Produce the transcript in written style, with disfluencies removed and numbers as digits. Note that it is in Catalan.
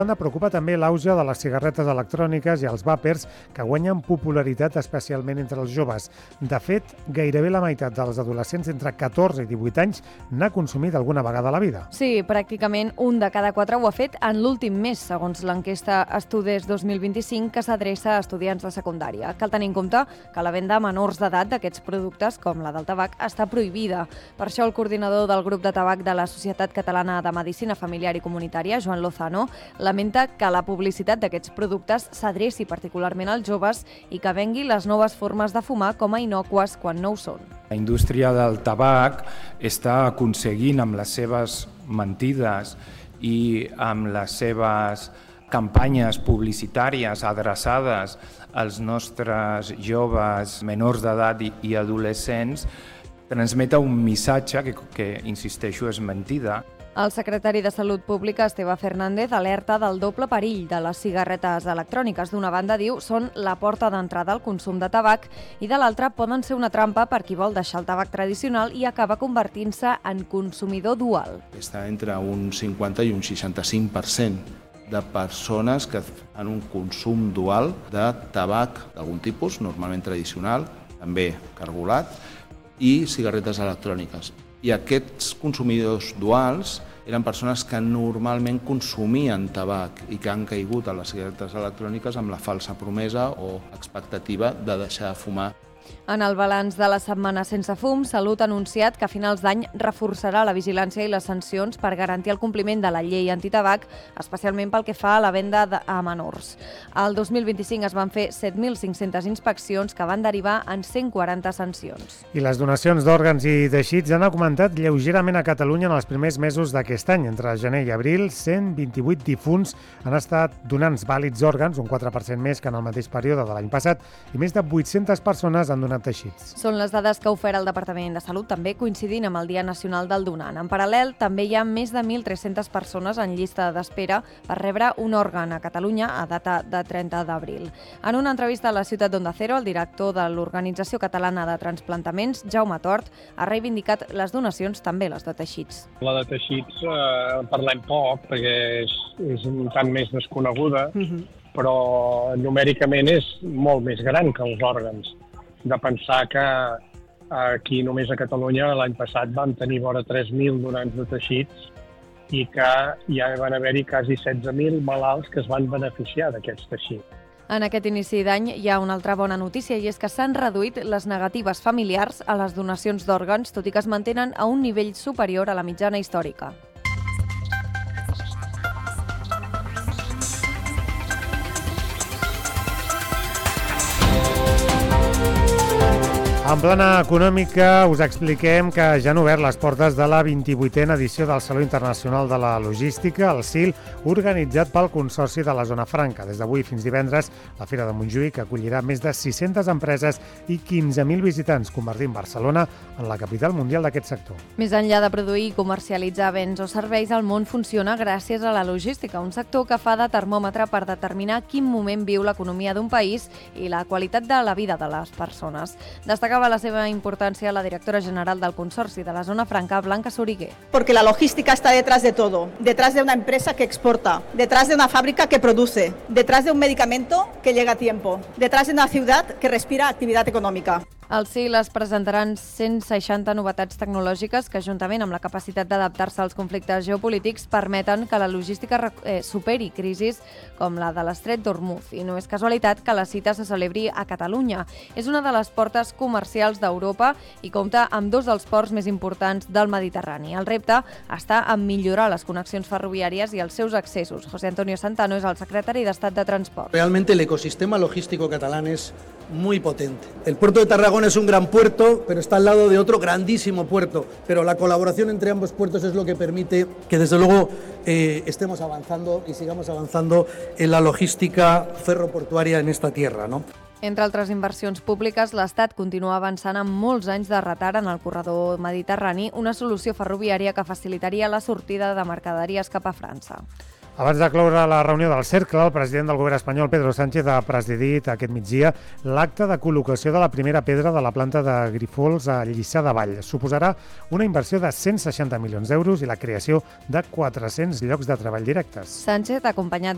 banda, preocupa també l'auge de les cigarretes electròniques i els vàpers, que guanyen popularitat especialment entre els joves. De fet, gairebé la meitat dels adolescents entre 14 i 18 anys n'ha consumit alguna vegada a la vida. Sí, pràcticament un de cada 4 ho ha fet en l'últim mes, segons l'enquesta Estudes 2025, que s'adreça a estudiants de secundària. Cal tenir en compte que la venda a menors d'edat d'aquests productes, com la del tabac, està prohibida. Per això el coordinador del grup de tabac de la Societat Catalana de Medicina Familiar i Comunitària, Joan Lozano, lamenta que la publicitat d'aquests productes s'adreci particularment als joves i que vengui les noves formes de fumar com a innòcues quan no ho són. La indústria del tabac està aconseguint amb les seves mentides i amb les seves campanyes publicitàries adreçades als nostres joves menors d'edat i adolescents transmetre un missatge que insisteixo, és mentida. El secretari de Salut Pública, Esteve Fernández, alerta del doble perill de les cigarretes electròniques. D'una banda, diu, són la porta d'entrada al consum de tabac i de l'altra poden ser una trampa per qui vol deixar el tabac tradicional i acaba convertint-se en consumidor dual. Està entre un 50 i un 65% de persones que fan un consum dual de tabac d'algun tipus, normalment tradicional, també cargolat, i cigarretes electròniques. I aquests consumidors duals eren persones que normalment consumien tabac i que han caigut a les cigarretes electròniques amb la falsa promesa o expectativa de deixar de fumar. En el balanç de la setmana sense fum, Salut ha anunciat que a finals d'any reforçarà la vigilància i les sancions per garantir el compliment de la llei antitabac, especialment pel que fa a la venda a menors. El 2025 es van fer 7.500 inspeccions que van derivar en 140 sancions. I les donacions d'òrgans i teixits han augmentat lleugerament a Catalunya en els primers mesos d'aquest any. Entre gener i abril, 128 difunts han estat donants vàlids òrgans, un 4% més que en el mateix període de l'any passat, i més de 800 persones han donat teixits. Són les dades que ha ofert el Departament de Salut, també coincidint amb el Dia Nacional del Donant. En paral·lel, també hi ha més de 1.300 persones en llista d'espera per rebre un òrgan a Catalunya a data de 30 d'abril. En una entrevista a la ciutat d'Onda Cero, el director de l'Organització Catalana de Transplantaments, Jaume Tort, ha reivindicat les donacions, també les de teixits. La de teixits parlem poc perquè és un tant més desconeguda, però numèricament és molt més gran que els òrgans. De pensar que aquí només a Catalunya l'any passat vam tenir vora 3.000 donants de teixits i que ja van haver-hi quasi 16.000 malalts que es van beneficiar d'aquests teixits. En aquest inici d'any hi ha una altra bona notícia i és que s'han reduït les negatives familiars a les donacions d'òrgans, tot i que es mantenen a un nivell superior a la mitjana històrica. En plana econòmica us expliquem que ja han obert les portes de la 28a edició del Saló Internacional de la Logística, el SIL, organitzat pel Consorci de la Zona Franca. Des d'avui fins divendres, la Fira de Montjuïc acollirà més de 600 empreses i 15.000 visitants, convertint Barcelona en la capital mundial d'aquest sector. Més enllà de produir i comercialitzar béns o serveis, el món funciona gràcies a la logística, un sector que fa de termòmetre per determinar quin moment viu l'economia d'un país i la qualitat de la vida de les persones. Destacava la seva importància la directora general del Consorci de la Zona Franca, Blanca Soriguer. Porque la logística está detrás de todo, detrás de una empresa que exporta, detrás de una fábrica que produce, detrás de un medicamento que llega a tiempo, detrás de una ciudad que respira actividad económica. Al SIL es presentaran 160 novetats tecnològiques que, juntament amb la capacitat d'adaptar-se als conflictes geopolítics, permeten que la logística superi crisis com la de l'Estret d'Hormuz. I no és casualitat que la cita se celebri a Catalunya. És una de les portes comercials d'Europa i compta amb dos dels ports més importants del Mediterrani. El repte està en millorar les connexions ferroviàries i els seus accessos. José Antonio Santano és el secretari d'Estat de Transport. Realmente el ecosistema logístico catalán es muy potente. El puerto de Tarragona es un gran puerto, pero está al lado de otro grandísimo puerto. Pero la colaboración entre ambos puertos es lo que permite que, desde luego, estemos avanzando y sigamos avanzando en la logística ferroportuària en esta tierra, ¿no? Entre altres inversions públiques, l'Estat continua avançant amb molts anys de retard en el corredor mediterrani, una solució ferroviària que facilitaria la sortida de mercaderies cap a França. Abans de cloure la reunió del Cercle, el president del govern espanyol, Pedro Sánchez, ha presidit aquest migdia l'acte de col·locació de la primera pedra de la planta de Grifols a Lliçà de Vall. Suposarà una inversió de 160 milions d'euros i la creació de 400 llocs de treball directes. Sánchez, acompanyat